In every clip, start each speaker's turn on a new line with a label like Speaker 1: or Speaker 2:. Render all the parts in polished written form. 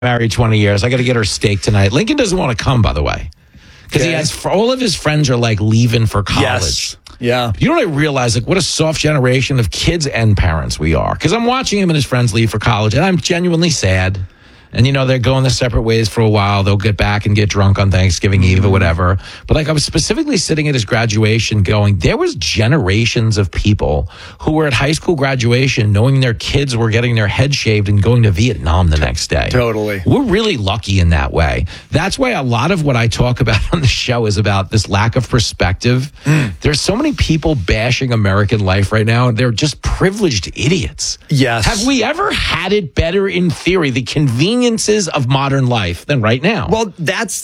Speaker 1: married 20 years. I got to get her steak tonight. Lincoln doesn't want to come, by the way, because he has all of his friends are like leaving for college.
Speaker 2: Yes. Yeah.
Speaker 1: You know what I realize? Like, what a soft generation of kids and parents we are. Because I'm watching him and his friends leave for college, and I'm genuinely sad. And, you know, they're going their separate ways for a while. They'll get back and get drunk on Thanksgiving Eve or whatever. But, like, I was specifically sitting at his graduation going, there was generations of people who were at high school graduation knowing their kids were getting their head shaved and going to Vietnam the next day.
Speaker 2: Totally.
Speaker 1: We're really lucky in that way. That's why a lot of what I talk about on the show is about this lack of perspective. There's so many people bashing American life right now, and they're just privileged idiots.
Speaker 2: Yes.
Speaker 1: Have we ever had it better in theory, the conveniences of modern life, than right now?
Speaker 2: Well, that's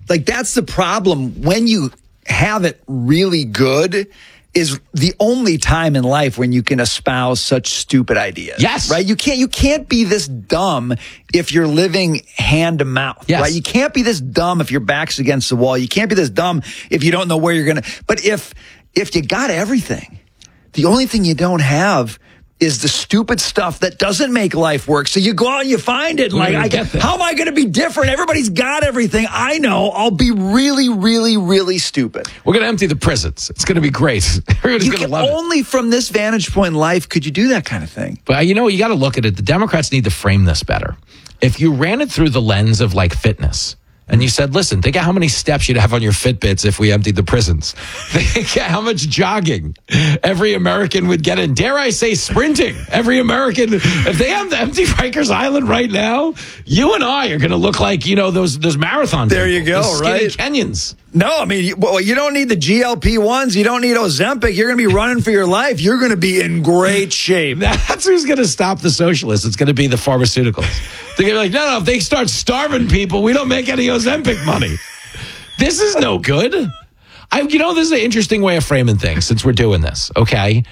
Speaker 2: the problem. When you have it really good is the only time in life when you can espouse such stupid ideas.
Speaker 1: Yes.
Speaker 2: Right? You can't be this dumb if you're living hand to mouth.
Speaker 1: Yes.
Speaker 2: Right? You can't be this dumb if your back's against the wall. You can't be this dumb if you don't know where you're going to. But if you got everything, the only thing you don't have is the stupid stuff that doesn't make life work. So you go out and you find it. Like, how am I going to be different? Everybody's got everything. I know. I'll be really, really, really stupid.
Speaker 1: We're going to empty the prisons. It's going to be great. Everybody's going to love it.
Speaker 2: Only from this vantage point in life could you do that kind of thing.
Speaker 1: But, you know, you got to look at it. The Democrats need to frame this better. If you ran it through the lens of, like, fitness, and you said, listen, think of how many steps you'd have on your Fitbits if we emptied the prisons. Think of how much jogging every American would get in. Dare I say sprinting? Every American, if they have to empty Rikers Island right now, you and I are going to look like, you know, those marathon
Speaker 2: There
Speaker 1: people,
Speaker 2: you go,
Speaker 1: those skinny
Speaker 2: right?
Speaker 1: Kenyans.
Speaker 2: No, I mean, you don't need the GLP-1s. You don't need Ozempic. You're going to be running for your life. You're going to be in great shape.
Speaker 1: That's who's going to stop the socialists. It's going to be the pharmaceuticals. They're going to be like, no, if they start starving people, we don't make any Ozempic money. This is no good. You know, this is an interesting way of framing things since we're doing this, okay?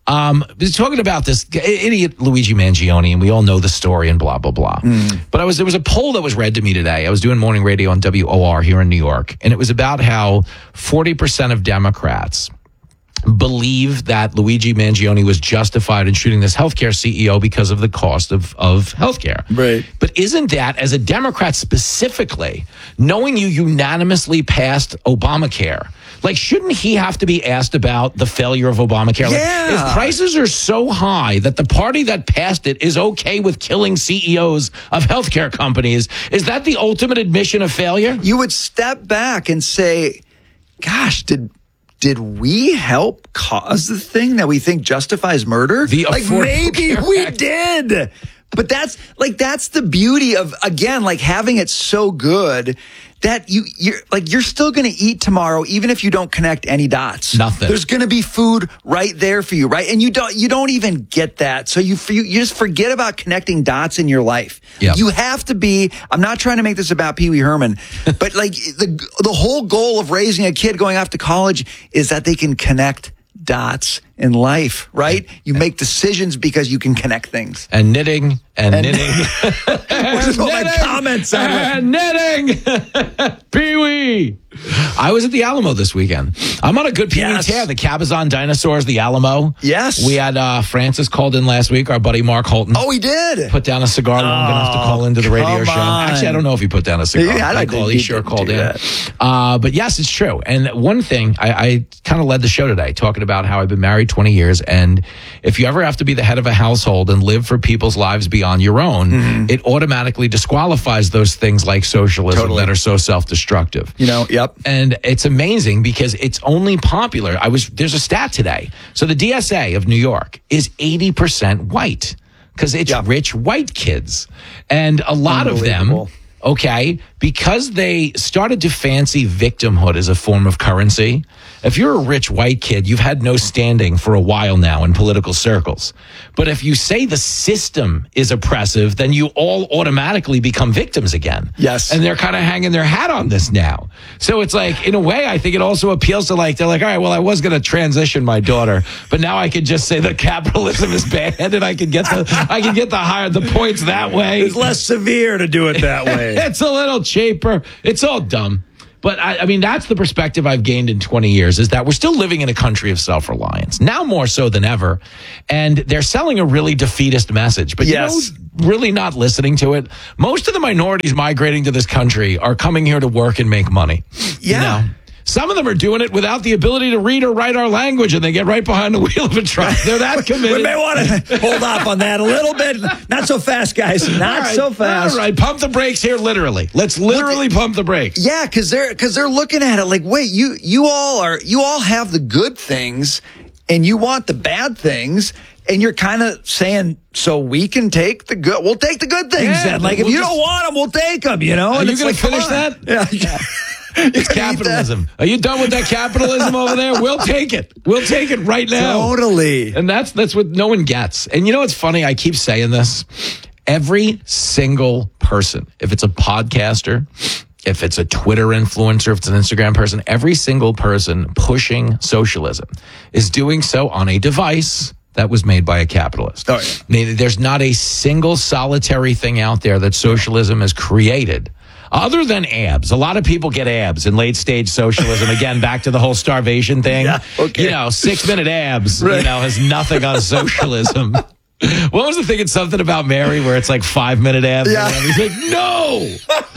Speaker 1: Talking about this idiot Luigi Mangione, and we all know the story and blah, blah, blah. But there was a poll that was read to me today. I was doing morning radio on WOR here in New York, and it was about how 40% of Democrats believe that Luigi Mangione was justified in shooting this healthcare CEO because of the cost of healthcare.
Speaker 2: Right.
Speaker 1: But isn't that, as a Democrat specifically, knowing you unanimously passed Obamacare, like, shouldn't he have to be asked about the failure of Obamacare?
Speaker 2: Yeah.
Speaker 1: Like, if prices are so high that the party that passed it is okay with killing CEOs of healthcare companies, is that the ultimate admission of failure?
Speaker 2: You would step back and say, gosh, did we help cause the thing that we think justifies murder? Maybe we did. But that's the beauty of, again, like, having it so good that you're still going to eat tomorrow, even if you don't connect any dots.
Speaker 1: Nothing.
Speaker 2: There's going to be food right there for you, right? And you don't even get that. So you just forget about connecting dots in your life.
Speaker 1: Yep.
Speaker 2: You have to be. I'm not trying to make this about Pee Wee Herman, but like the whole goal of raising a kid going off to college is that they can connect dots in life, right? You make decisions because you can connect things.
Speaker 1: And knitting and knitting.
Speaker 2: Where's all my comments on it?
Speaker 1: And knitting. Pee-wee. I was at the Alamo this weekend. I'm on a good Pee-wee tear. The Cabazon Dinosaurs, the Alamo.
Speaker 2: Yes.
Speaker 1: We had Francis called in last week, our buddy Mark Holton.
Speaker 2: Oh, he did?
Speaker 1: Put down a cigar long enough to call into the radio show. Actually, I don't know if he put down a cigar. He sure called in. But yes, it's true. And one thing, I kind of led the show today talking about how I've been married 20 years. And if you ever have to be the head of a household and live for people's lives beyond your own, it automatically disqualifies those things like socialism that are so self-destructive.
Speaker 2: You know, yep.
Speaker 1: And it's amazing because it's only popular. there's a stat today. So the DSA of New York is 80% white because it's rich white kids. And a lot of them, because they started to fancy victimhood as a form of currency. If you're a rich white kid, you've had no standing for a while now in political circles. But if you say the system is oppressive, then you all automatically become victims again.
Speaker 2: Yes.
Speaker 1: And they're kind of hanging their hat on this now. So it's like, in a way, I think it also appeals to they're like, all right, well, I was going to transition my daughter, but now I could just say that capitalism is bad and I can get the points that way.
Speaker 2: It's less severe to do it that way.
Speaker 1: It's a little cheaper. It's all dumb. But I mean, that's the perspective I've gained in 20 years, is that we're still living in a country of self-reliance, now more so than ever. And they're selling a really defeatist message. But
Speaker 2: yes.
Speaker 1: you know, really not listening to it. Most of the minorities migrating to this country are coming here to work and make money.
Speaker 2: Yeah.
Speaker 1: You know? Some of them are doing it without the ability to read or write our language, and they get right behind the wheel of a truck. They're that committed.
Speaker 2: We may want to hold off on that a little bit. Not so fast, guys. Not so fast.
Speaker 1: All right, pump the brakes here, literally. Let's literally pump the brakes.
Speaker 2: Yeah, because they're looking at it like, wait, you all have the good things, and you want the bad things. And you're kind of saying, so we can take the good. We'll take the good things then. Like, if you don't want them, we'll take them. You know.
Speaker 1: Are you going to finish that?
Speaker 2: Yeah.
Speaker 1: It's capitalism. Are you done with that capitalism over there? We'll take it. We'll take it right now.
Speaker 2: Totally.
Speaker 1: And that's what no one gets. And you know what's funny? I keep saying this. Every single person, if it's a podcaster, if it's a Twitter influencer, if it's an Instagram person, every single person pushing socialism is doing so on a device that was made by a capitalist.
Speaker 2: Oh, yeah.
Speaker 1: There's not a single solitary thing out there that socialism has created. Other than abs, a lot of people get abs in late stage socialism. Again, back to the whole starvation thing.
Speaker 2: Yeah, okay.
Speaker 1: You know, 6-minute abs,
Speaker 2: right.
Speaker 1: You know, has nothing on socialism. What was the thing in Something About Mary where it's like 5-minute abs?
Speaker 2: Yeah.
Speaker 1: He's like, no.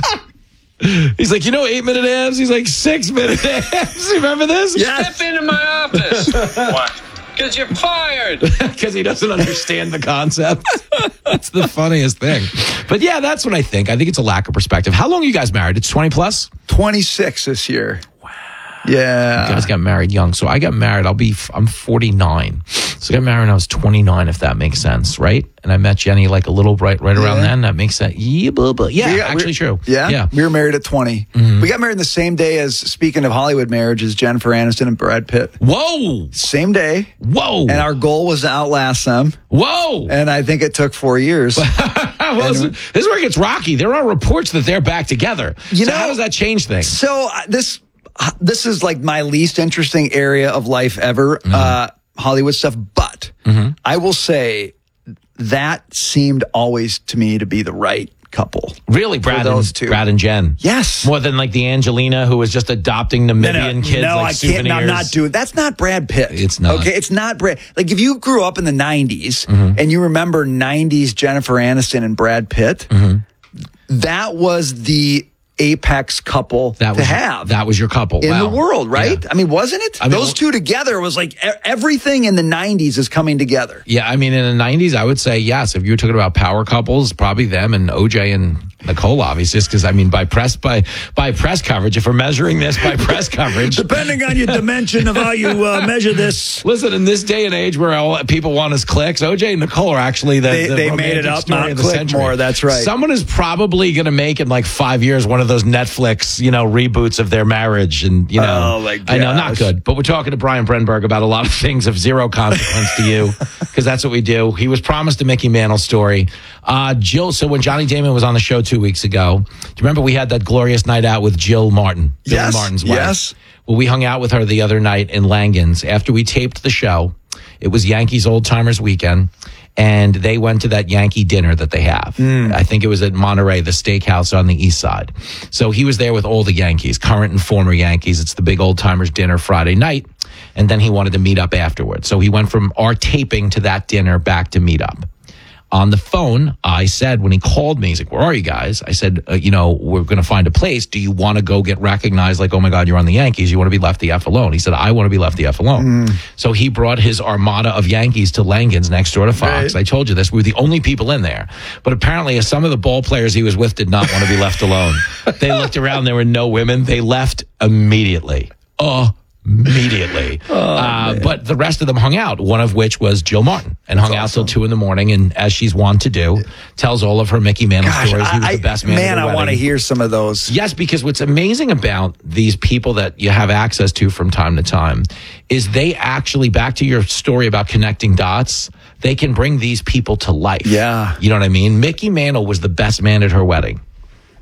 Speaker 1: He's like, 8-minute abs? He's like, 6-minute abs. You remember this?
Speaker 2: Yes.
Speaker 3: Step into my office. What? Because you're fired.
Speaker 1: Because he doesn't understand the concept. That's the funniest thing. But yeah, that's what I think. I think it's a lack of perspective. How long are you guys married? It's 20 plus?
Speaker 2: 26 this year.
Speaker 1: Wow.
Speaker 2: Yeah.
Speaker 1: You guys got married young. So I got married. I'm 49. So I got married when I was 29, if that makes sense, right? And I met Jenny like a little right around then. That makes sense. Yeah, actually true.
Speaker 2: Yeah. We were married at 20. Mm-hmm. We got married the same day as, speaking of Hollywood marriages, Jennifer Aniston and Brad Pitt.
Speaker 1: Whoa.
Speaker 2: Same day.
Speaker 1: Whoa.
Speaker 2: And our goal was to outlast them.
Speaker 1: Whoa.
Speaker 2: And I think it took 4 years.
Speaker 1: Well, this is where it gets rocky. There are reports that they're back together. So how does that change things?
Speaker 2: So this is like my least interesting area of life ever, Hollywood stuff. But I will say that seemed always to me to be the right couple.
Speaker 1: Really, Brad and Jen.
Speaker 2: Yes.
Speaker 1: More than like the Angelina who was just adopting Namibian kids like souvenirs.
Speaker 2: No, I'm not doing. That's not Brad Pitt.
Speaker 1: It's not.
Speaker 2: Okay, it's not Brad. Like if you grew up in the 90s and you remember 90s Jennifer Aniston and Brad Pitt, that was the apex couple to have.
Speaker 1: That was your couple
Speaker 2: in the world, right?
Speaker 1: Yeah.
Speaker 2: I mean, wasn't it? Those two together was like everything in the 90s is coming together.
Speaker 1: Yeah, I mean, in the 90s, I would say yes. If you were talking about power couples, probably them and OJ and Nicole, obviously, because I mean, by press coverage. If we're measuring this by press coverage,
Speaker 2: depending on your dimension of how you measure this.
Speaker 1: Listen, in this day and age where all people want is clicks, OJ and Nicole are actually they made it up, not click more.
Speaker 2: That's right.
Speaker 1: Someone is probably going to make in like 5 years one of those Netflix, reboots of their marriage, and
Speaker 2: oh my gosh.
Speaker 1: I know, not good. But we're talking to Brian Brenberg about a lot of things of zero consequence to you, because that's what we do. He was promised a Mickey Mantle story. Jill, so when Johnny Damon was on the show 2 weeks ago, do you remember we had that glorious night out with Jill Martin?
Speaker 2: Yes.
Speaker 1: Billy Martin's wife.
Speaker 2: Yes.
Speaker 1: Well, we hung out with her the other night in Langens after we taped the show. It was Yankees Old Timers Weekend, and they went to that Yankee dinner that they have. I think it was at Monterey, the steakhouse on the east side. So he was there with all the Yankees, current and former Yankees. It's the big Old Timers dinner Friday night, and then he wanted to meet up afterwards. So he went from our taping to that dinner back to meet up. On the phone, I said, when he called me, he's like, where are you guys? I said, we're going to find a place. Do you want to go get recognized? Like, oh my God, you're on the Yankees. You want to be left the F alone. He said, I want to be left the F alone. So he brought his armada of Yankees to Langens next door to Fox. Right. I told you this. We were the only people in there. But apparently some of the ball players he was with did not want to be left alone. They looked around. There were no women. They left immediately. But the rest of them hung out, one of which was Jill Martin, and hung out till 2 a.m. and, as she's wont to do, tells all of her Mickey Mantle stories. He was the best man at the
Speaker 2: I
Speaker 1: wedding.
Speaker 2: want to hear some of those.
Speaker 1: Yes, because what's amazing about these people that you have access to from time to time is they actually, back to your story about connecting dots, they can bring these people to life.
Speaker 2: Yeah.
Speaker 1: You know what I mean? Mickey Mantle was the best man at her wedding.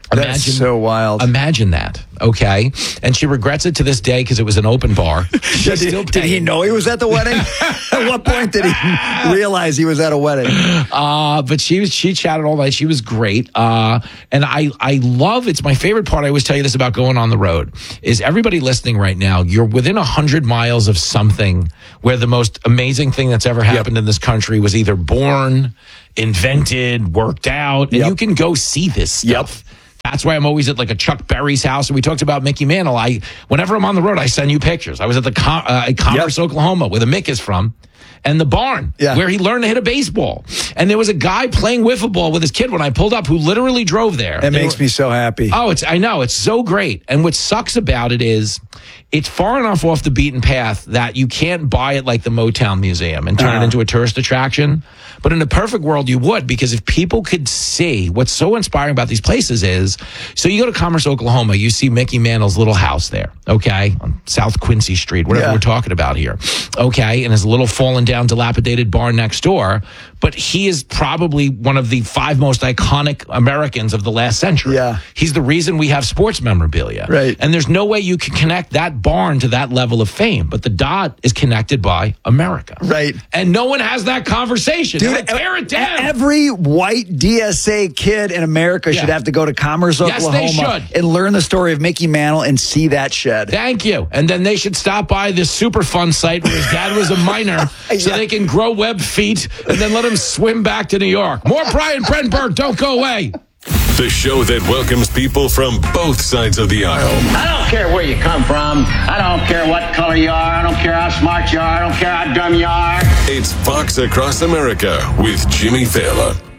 Speaker 2: That's so wild.
Speaker 1: Imagine that, okay? And she regrets it to this day because it was an open bar.
Speaker 2: Did he know he was at the wedding? At what point did he realize he was at a wedding?
Speaker 1: But she chatted all night. She was great. And I love, it's my favorite part. I always tell you this about going on the road, is everybody listening right now, you're within 100 miles of something where the most amazing thing that's ever happened in this country was either born, invented, worked out, and you can go see this stuff. That's why I'm always at like a Chuck Berry's house. And we talked about Mickey Mantle. Whenever I'm on the road, I send you pictures. I was at the Commerce, Oklahoma, where the Mick is from, and the barn where he learned to hit a baseball. And there was a guy playing wiffle ball with his kid when I pulled up who literally drove there.
Speaker 2: It makes me so happy.
Speaker 1: Oh, I know. It's so great. And what sucks about it is it's far enough off the beaten path that you can't buy it like the Motown Museum and turn it into a tourist attraction. But in a perfect world, you would, because if people could see what's so inspiring about these places is, so you go to Commerce, Oklahoma, you see Mickey Mantle's little house there, okay, on South Quincy Street, whatever we're talking about here, okay, and his little fallen down, dilapidated barn next door. But he is probably one of the 5 most iconic Americans of the last century.
Speaker 2: Yeah.
Speaker 1: He's the reason we have sports memorabilia.
Speaker 2: Right.
Speaker 1: And there's no way you can connect that barn to that level of fame. But the dot is connected by America.
Speaker 2: Right.
Speaker 1: And no one has that conversation.
Speaker 2: Dude,
Speaker 1: tear it down.
Speaker 2: Every white DSA kid in America should have to go to Commerce, Oklahoma, and learn the story of Mickey Mantle and see that shed.
Speaker 1: Thank you. And then they should stop by this Superfund site where his dad was a miner so they can grow web feet and then let him swim back to New York. More Brian Brenberg. Don't go away.
Speaker 4: The show that welcomes people from both sides of the aisle.
Speaker 5: I don't care where you come from. I don't care what color you are. I don't care how smart you are. I don't care how dumb you are.
Speaker 4: It's Fox Across America with Jimmy Fallon.